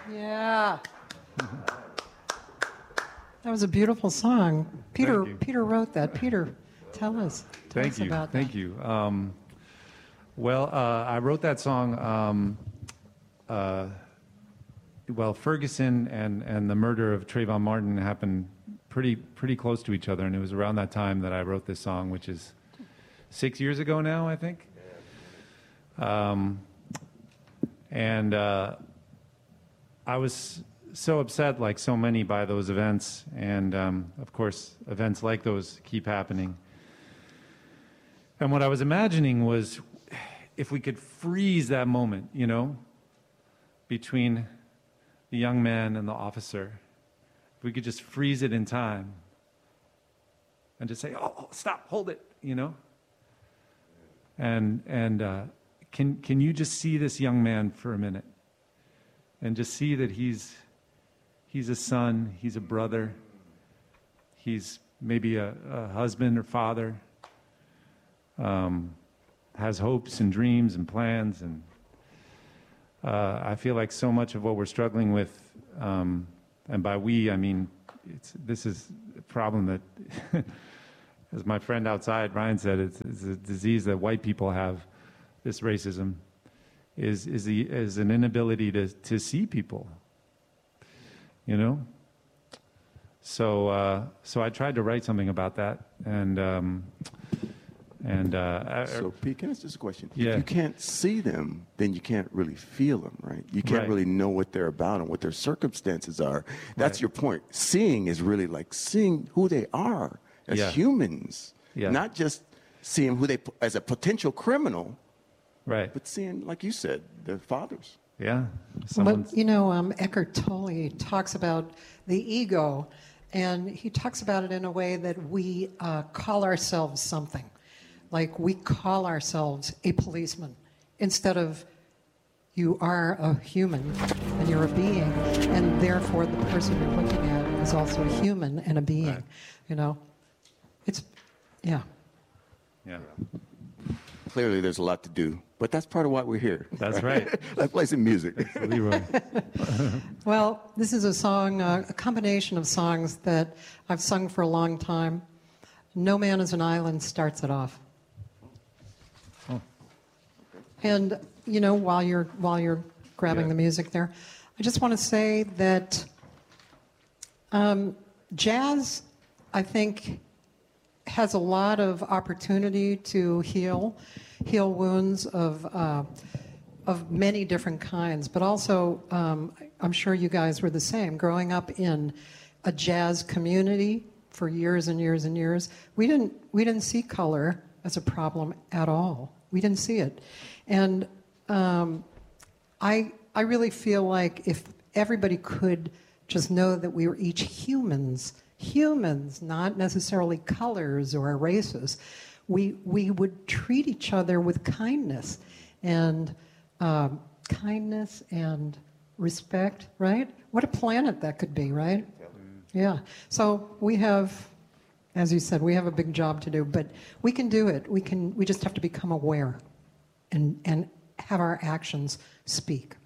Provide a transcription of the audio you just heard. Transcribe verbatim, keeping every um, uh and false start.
Yeah. That was a beautiful song. Peter Peter wrote that. Peter, tell us. Tell Thank us you. about Thank that. you. Um, well, uh, I wrote that song. Um, uh, well, Ferguson and, and the murder of Trayvon Martin happened pretty pretty close to each other, and it was around that time that I wrote this song, which is six years ago now, I think. Um, and uh, I was so upset, like so many, by those events, and um, of course, events like those keep happening. And what I was imagining was, if we could freeze that moment, you know, between the young man and the officer, if we could just freeze it in time and just say, oh, oh stop, hold it, you know? And, and uh, can, can you just see this young man for a minute and just see that he's, he's a son, he's a brother, he's maybe a, a husband or father, um, has hopes and dreams and plans, and uh, I feel like so much of what we're struggling with, um, and by we, I mean, it's, this is a problem that, as my friend outside, Ryan said, it's, it's a disease that white people have, this racism, is, is, the, is an inability to, to see people, you know? So, uh, so I tried to write something about that, and um, and uh, so Pete, can I ask just a question? Yeah. If you can't see them, then you can't really feel them, right? You can't Right. really know what they're about and what their circumstances are. That's Right. your point. Seeing is really like seeing who they are as Yeah. humans, Yeah. not just seeing who they as a potential criminal, right? but seeing, like you said, their fathers. Yeah. But, you know, um, Eckhart Tolle talks about the ego, and he talks about it in a way that we uh, call ourselves something. Like we call ourselves a policeman instead of you are a human and you're a being, and therefore the person you're looking at is also a human and a being. Right. You know, it's, yeah. Yeah. Clearly, there's a lot to do, but that's part of why we're here. That's right. Let's play some music. Leroy. Well, this is a song, uh, a combination of songs that I've sung for a long time. No Man is an Island starts it off. Oh. And, you know, while you're, while you're grabbing Yeah. the music there, I just want to say that um, jazz, I think, has a lot of opportunity to heal, heal wounds of uh, of many different kinds. But also, um, I'm sure you guys were the same. Growing up in a jazz community for years and years and years, we didn't we didn't see color as a problem at all. We didn't see it, and um, I I really feel like if everybody could just know that we were each humans. Humans, not necessarily colors or races, we we would treat each other with kindness and um, kindness and respect, right? What a planet that could be, right? Yeah. So we have, as you said, we have a big job to do, but we can do it. We can. We just have to become aware, and and have our actions speak.